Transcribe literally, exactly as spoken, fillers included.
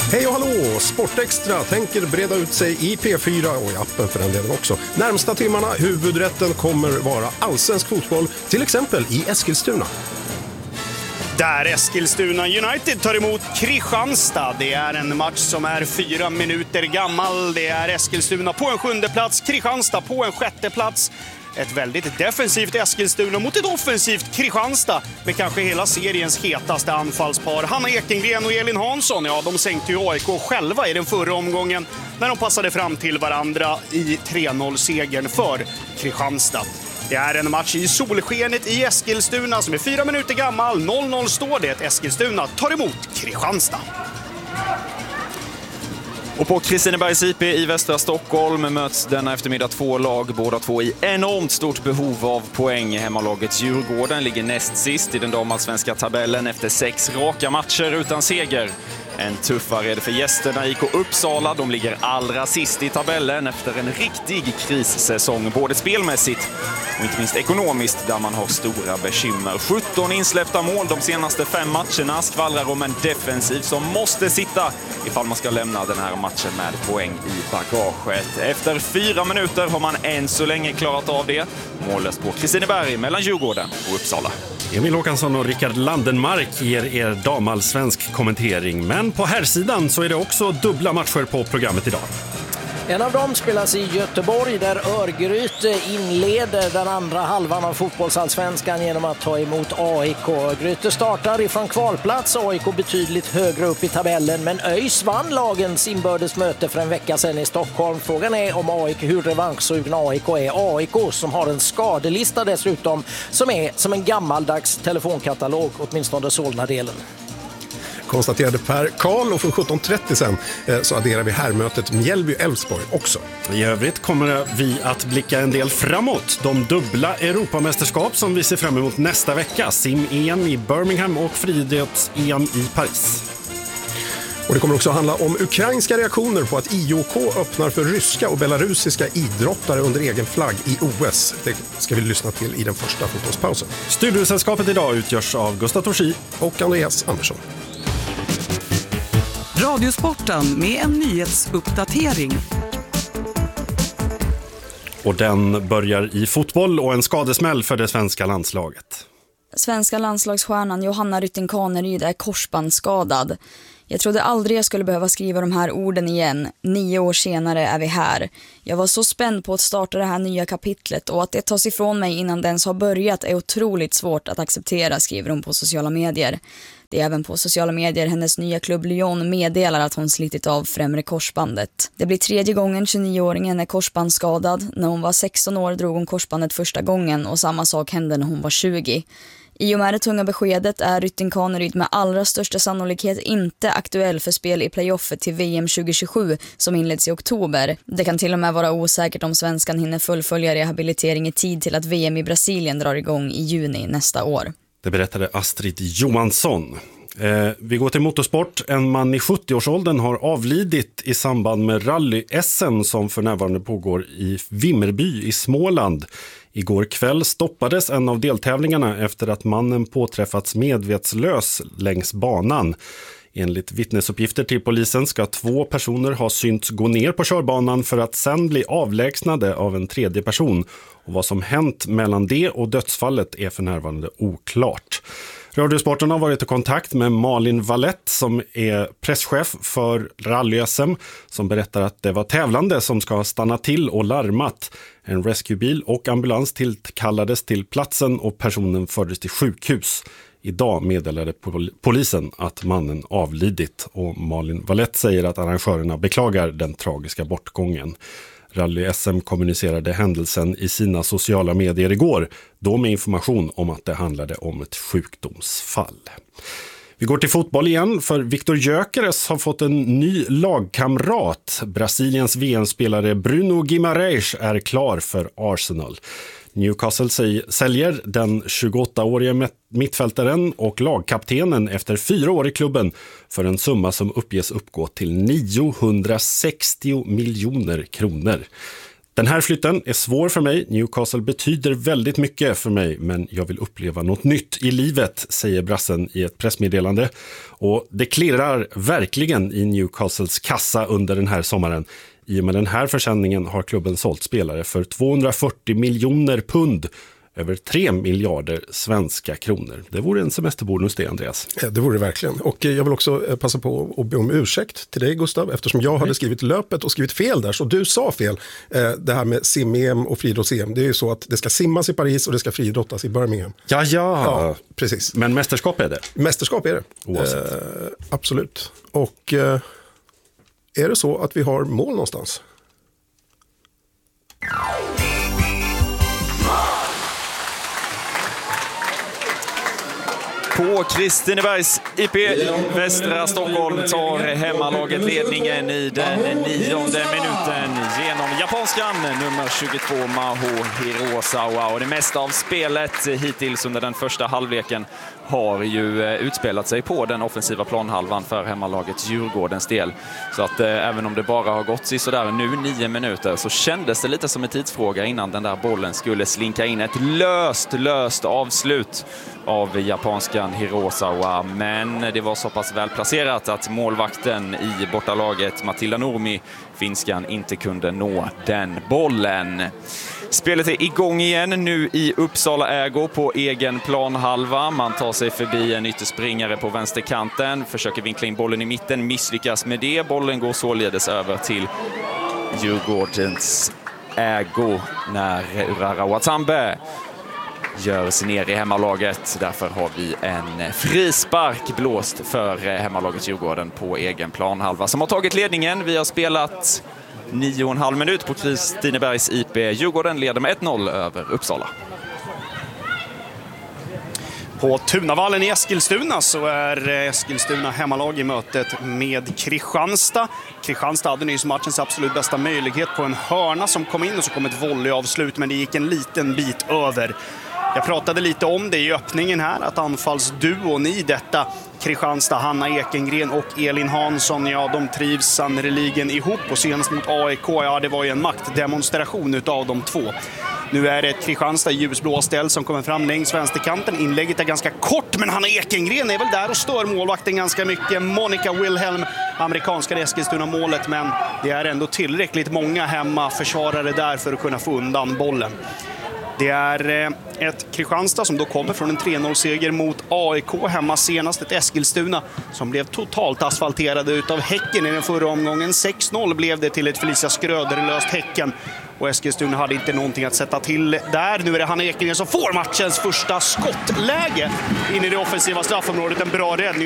Hej och hallå! Sportextra tänker breda ut sig i P fyra och i appen för den delen också. Närmsta timmarna, huvudrätten kommer vara allsvensk fotboll, till exempel i Eskilstuna. Där Eskilstuna United tar emot Kristianstad. Det är en match som är fyra minuter gammal. Det är Eskilstuna på en sjunde plats, Kristianstad på en sjätte plats. Ett väldigt defensivt Eskilstuna mot ett offensivt Kristianstad med kanske hela seriens hetaste anfallspar. Hanna Ekengren och Elin Hansson, ja, de sänkte ju A I K själva i den förra omgången när de passade fram till varandra i tre noll-segern för Kristianstad. Det är en match i solskenet i Eskilstuna som är fyra minuter gammal. noll noll står det. Eskilstuna tar emot Kristianstad. Och på Kristinebergs I P i västra Stockholm möts denna eftermiddag två lag, båda två i enormt stort behov av poäng. Hemmalagets Djurgården ligger näst sist i den damallsvenska tabellen efter sex raka matcher utan seger. En tuffare är det för gästerna I K Uppsala. De ligger allra sist i tabellen efter en riktig krissäsong, både spelmässigt och inte minst ekonomiskt, där man har stora bekymmer. sjutton insläppta mål de senaste fem matcherna skvallrar om en defensiv som måste sitta ifall man ska lämna den här matchen med poäng i bagaget. Efter fyra minuter har man än så länge klarat av det. Mållöst på Kristineberg mellan Djurgården och Uppsala. Emil Håkansson och Rickard Landenmark ger er damallsvensk kommentering. Men på här sidan så är det också dubbla matcher på programmet idag. En av dem spelas i Göteborg där Örgryte inleder den andra halvan av fotbollsallsvenskan genom att ta emot A I K. Örgryte startar ifrån kvalplats, A I K betydligt högre upp i tabellen, men ÖIS vann lagens inbördes möte för en vecka sedan i Stockholm. Frågan är om A I K, hur revanschsugna A I K är. A I K som har en skadelista dessutom som är som en gammaldags telefonkatalog, åtminstone Solna-delen. Konstaterade Per Karl, och från sjutton trettio sen så adderar vi härmötet Mjällby-Elfsborg också. I övrigt kommer vi att blicka en del framåt. De dubbla Europamästerskap som vi ser fram emot nästa vecka. Sim-E M i Birmingham och friidrotts-E M i Paris. Och det kommer också handla om ukrainska reaktioner på att I O K öppnar för ryska och belarusiska idrottare under egen flagg i O S. Det ska vi lyssna till i den första fotbollspausen. Studiosällskapet idag utgörs av Gustav Torsi och Andreas Andersson. Radiosporten med en nyhetsuppdatering. Och den börjar i fotboll och en skadesmäll för det svenska landslaget. Svenska landslagsstjärnan Johanna Rytting Kaneryd är korsbandsskadad. Jag trodde aldrig jag skulle behöva skriva de här orden igen. Nio år senare är vi här. Jag var så spänd på att starta det här nya kapitlet, och att det tas ifrån mig innan den har börjat är otroligt svårt att acceptera, skriver hon på sociala medier. Det är även på sociala medier hennes nya klubb Lyon meddelar att hon slitit av främre korsbandet. Det blir tredje gången tjugonio-åringen är korsbandsskadad. När hon var sexton år drog hon korsbandet första gången, och samma sak hände när hon var tjugo. I och med det tunga beskedet är Rytting Kaneryd med allra största sannolikhet inte aktuell för spel i playoffet till V M tjugohundratjugosju som inleds i oktober. Det kan till och med vara osäkert om svenskan hinner fullfölja rehabilitering i tid till att V M i Brasilien drar igång i juni nästa år. Det berättade Astrid Johansson. Eh, vi går till motorsport. En man i sjuttio-årsåldern har avlidit i samband med rally-S M som för närvarande pågår i Vimmerby i Småland. Igår kväll stoppades en av deltävlingarna efter att mannen påträffats medvetslös längs banan. Enligt vittnesuppgifter till polisen ska två personer ha synts gå ner på körbanan för att sen bli avlägsnade av en tredje person. Och vad som hänt mellan det och dödsfallet är för närvarande oklart. Radiosporten har varit i kontakt med Malin Vallett som är presschef för rally-S M, som berättar att det var tävlande som ska stanna till och larmat. En rescuebil och ambulans tillkallades till platsen och personen fördes till sjukhus. Idag meddelade pol- polisen att mannen avlidit, och Malin Vallett säger att arrangörerna beklagar den tragiska bortgången. Rally-S M kommunicerade händelsen i sina sociala medier igår, då med information om att det handlade om ett sjukdomsfall. Vi går till fotboll igen, för Victor Gyökeres har fått en ny lagkamrat. Brasiliens V M-spelare Bruno Guimarães är klar för Arsenal. Newcastle säljer den tjugoåttaårige mittfältaren och lagkaptenen efter fyra år i klubben för en summa som uppges uppgå till niohundrasextio miljoner kronor. Den här flytten är svår för mig. Newcastle betyder väldigt mycket för mig, men jag vill uppleva något nytt i livet, säger brassen i ett pressmeddelande. Och det klirrar verkligen i Newcastles kassa under den här sommaren. I och med den här försäljningen har klubben sålt spelare för tvåhundrafyrtio miljoner pund, över tre miljarder svenska kronor. Det vore en semesterbonus det, Andreas. Ja, det vore det verkligen. Och jag vill också passa på att be om ursäkt till dig, Gustav, eftersom jag hade skrivit löpet och skrivit fel där, så du sa fel. Det här med sim-E M och friidrotts-E M, det är ju så att det ska simmas i Paris och det ska friidrottas i Birmingham. Ja, ja. Ja, precis. Men mästerskap är det? Mästerskap är det. Oavsett. Eh, absolut. Och eh, är det så att vi har mål någonstans? På Kristinebergs I P, Västra Stockholm, tar hemmalaget ledningen i den nionde minuten genom japanskan nummer tjugotvå Maho Hirosawa. Och det mesta av spelet hittills under den första halvleken har ju utspelat sig på den offensiva planhalvan för hemmalaget Djurgårdens del. Så att eh, även om det bara har gått sig sådär nu nio minuter, så kändes det lite som en tidsfråga innan den där bollen skulle slinka in. Ett löst, löst avslut av japanskan Hirosawa, men det var så pass väl placerat att målvakten i bortalaget Matilda Nurmi, finskan, inte kunde nå den bollen. Spelet är igång igen nu i Uppsala ägo på egen planhalva. Man tar sig förbi en ytterspringare på vänsterkanten, försöker vinkla in bollen i mitten, misslyckas med det. Bollen går således över till Djurgårdens ägo när Urara Watambe gör sig ner i hemmalaget. Därför har vi en frispark blåst för hemmalaget Djurgården på egen planhalva, som har tagit ledningen. Vi har spelat nio och en halv minut på Kristinebergs I P. Djurgården leder med ett noll över Uppsala. På Tunavallen i Eskilstuna så är Eskilstuna hemmalag i mötet med Kristianstad. Kristianstad hade nyss matchens absolut bästa möjlighet på en hörna som kom in, och så kom ett volleyavslut, men det gick en liten bit över. Jag pratade lite om det i öppningen här, att anfallsduon i detta Kristianstad, Hanna Ekengren och Elin Hansson, ja, de trivs sannoliken ihop, och senast mot A I K, ja, det var ju en maktdemonstration utav de två. Nu är det ett Kristianstad ljusblå ställ som kommer fram längs vänsterkanten. Inlägget är ganska kort, men Hanna Ekengren är väl där och stör målvakten ganska mycket. Monica Wilhelm, amerikanska Eskilstuna-målet, men det är ändå tillräckligt många hemma försvarare där för att kunna få undan bollen. Det är ett Kristianstad som då kommer från en tre noll-seger mot A I K hemma senast. Ett Eskilstuna som blev totalt asfalterade utav Häcken i den förra omgången. sex noll blev det till ett Felicia Skröder-löst Häcken. Och Eskilstuna hade inte någonting att sätta till där. Nu är det Hanna Ekengren som får matchens första skottläge in i det offensiva straffområdet. En bra räddning.